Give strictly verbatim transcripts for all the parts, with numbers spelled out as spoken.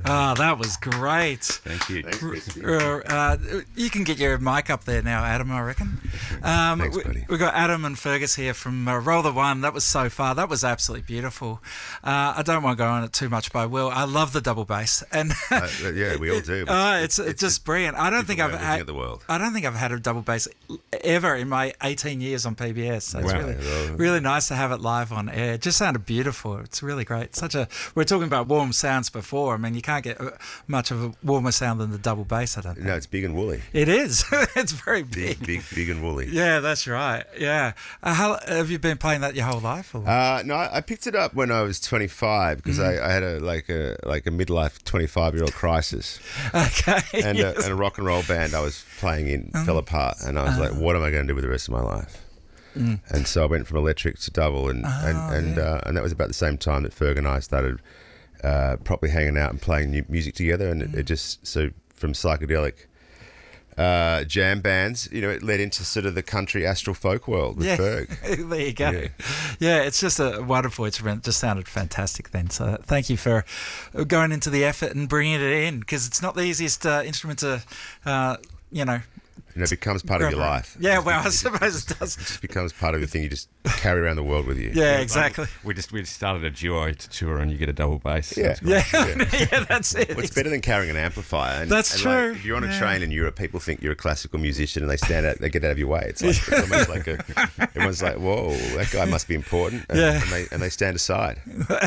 Oh, that was great. Thank you. Thanks, Uh, uh, you can get your mic up there now, Adam, I reckon. Um, Thanks, we, buddy. We've got Adam and Fergus here from uh, Roll the One. That was so far. That was absolutely beautiful. Uh, I don't want to go on it too much, but I will. I love the double bass. And Uh, yeah, we all do. Oh, it's, it's, it's just brilliant. I don't think I've had had at the world. I don't think I've had a double bass ever in my eighteen years on P B S. So it's Wow. really, Well, really nice to have it live on air. It just sounded beautiful. It's really great. Such a we're talking about warm sounds before. I mean, you can't get much of a warmer sound than the double bass. I don't think. No, it's big and woolly. It is. It's very big. Big, big, big and woolly. Yeah, that's right. Yeah. Uh, how have you been playing that your whole life? Or? Uh, no, I picked it up when I was twenty-five because Mm-hmm. I, I had a like a like a midlife twenty-five-year-old crisis, Okay. and, yes. a, and a rock and roll band I was playing in fell apart, and I was like, "What am I going to do with the rest of my life?" Mm. And so I went from electric to double, and Oh, and and, yeah. uh, and that was about the same time that Ferg and I started uh, properly hanging out and playing new music together, and Mm. it, it just so from psychedelic. Uh, jam bands, you know, it led into sort of the country astral folk world with Yeah, Ferg. there you go. Yeah. Yeah. It's just a wonderful instrument. It just sounded fantastic then. So thank you for going into the effort and bringing it in, because it's not the easiest uh, instrument to, uh, you know. You know, it becomes part of your grab around. life. Yeah, well, I suppose it does. It just becomes part of the thing you just carry around the world with you. Yeah, exactly. We just we just started a duo to tour, and you get a double bass. So Yeah. it's great. Yeah, yeah, that's it. Well, it's better than carrying an amplifier. And, That's and true. Like, if you're on a Yeah. train in Europe, people think you're a classical musician, and they stand out, they get out of your way. It's like it's almost like a, everyone's like, "Whoa, that guy must be important," and, Yeah. and they and they stand aside.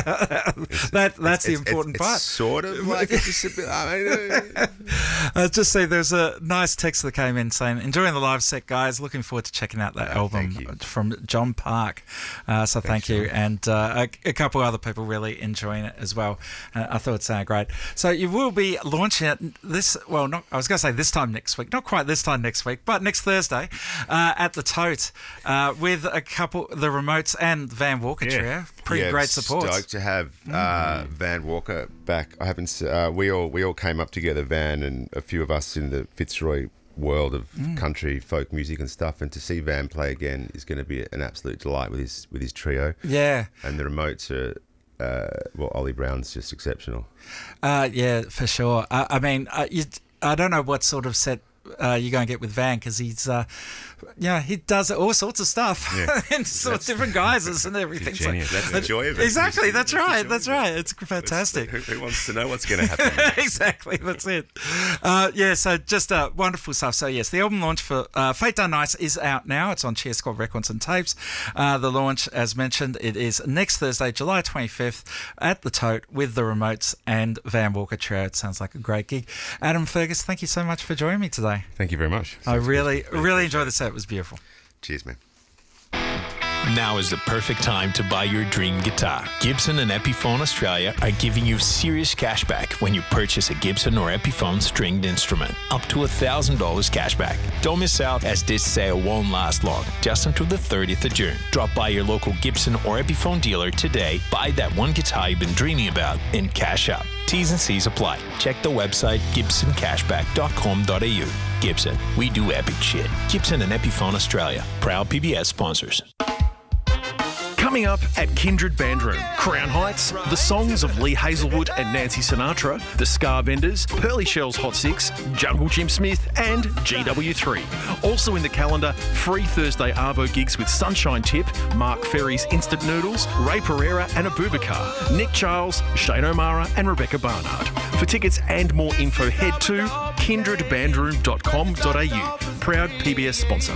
that that's the It's- important it's, part. It's sort of like a disability. I mean, Uh, just see, there's a nice text that came in saying, enjoying the live set, guys. Looking forward to checking out that Oh, album thank you. from John Park. Uh, so thank you. And uh, a, a couple other people really enjoying it as well. Uh, I thought it sounded great. So you will be launching it this, well, not I was going to say this time next week, not quite this time next week, but next Thursday uh, at the Tote uh, with a couple, the Remotes and Van Walker Yeah. Trio. Pretty yeah, great support. Stoked to have uh, Van Walker back. I haven't. s- Uh, we all we all came up together, Van and a few of us in the Fitzroy world of country folk music and stuff, and to see Van play again is going to be an absolute delight with his with his trio. Yeah. And the Remotes are. Uh, well, Ollie Brown's just exceptional. Uh, yeah, for sure. I, I mean, uh, you, I don't know what sort of set uh, you're going to get with Van, because he's, uh, yeah, he does all sorts of stuff Yeah. in sort of different guises and everything. He's a genius. That's the joy of it. Exactly, that's the right, joy that's of it. right. It's fantastic. Who, who wants to know what's going to happen? Exactly, that's it. Uh, yeah, so just uh, wonderful stuff. So yes, the album launch for uh, Fate Done Nice is out now. It's on Cheer Squad Records and Tapes. Uh, the launch, as mentioned, it is next Thursday, July twenty-fifth at the Tote with the Remotes and Van Walker Trio. It sounds like a great gig. Adam Fergus, thank you so much for joining me today. Thank you very much. I really, really enjoyed the set. It was beautiful. Cheers, man. Now is the perfect time to buy your dream guitar. Gibson and Epiphone Australia are giving you serious cash back when you purchase a Gibson or Epiphone stringed instrument. Up to one thousand dollars cash back. Don't miss out, as this sale won't last long, just until the thirtieth of June. Drop by your local Gibson or Epiphone dealer today, buy that one guitar you've been dreaming about, and cash up. T's and C's apply. Check the website gibson cashback dot com dot a u. Gibson, we do epic shit. Gibson and Epiphone Australia, proud P B S sponsors. Coming up at Kindred Bandroom, Crown Heights, the songs of Lee Hazelwood and Nancy Sinatra, the Scar Vendors, Pearly Shell's Hot Six, Jungle Jim Smith, and G W three. Also in the calendar, free Thursday Arvo gigs with Sunshine Tip, Mark Ferry's Instant Noodles, Ray Pereira and Abubakar, Nick Charles, Shane O'Mara and Rebecca Barnard. For tickets and more info, head to kindred bandroom dot com dot a u. Proud P B S sponsor.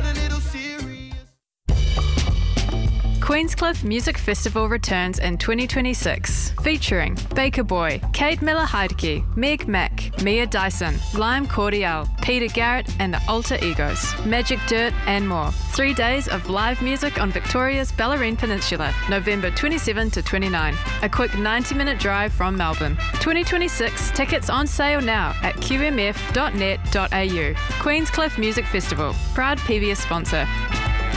Queenscliff Music Festival returns in twenty twenty-six, featuring Baker Boy, Kate Miller-Heidke, Meg Mac, Mia Dyson, Lime Cordial, Peter Garrett and the Alter Egos, Magic Dirt and more. Three days of live music on Victoria's Bellarine Peninsula, November twenty-seventh to twenty-ninth. A quick ninety minute drive from Melbourne. twenty twenty-six tickets on sale now at q m f dot net dot a u. Queenscliff Music Festival, proud P B S sponsor.